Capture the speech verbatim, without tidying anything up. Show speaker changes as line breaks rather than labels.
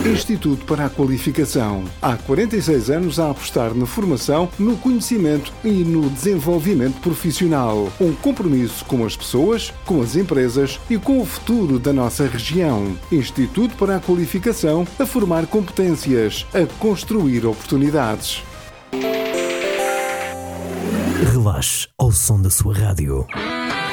Instituto para a Qualificação. Há quarenta e seis anos a apostar na formação, no conhecimento e no desenvolvimento profissional. Um compromisso com as pessoas, com as empresas e com o futuro da nossa região. Instituto para a Qualificação, a formar competências, a construir oportunidades.
Relaxe ao som da sua rádio.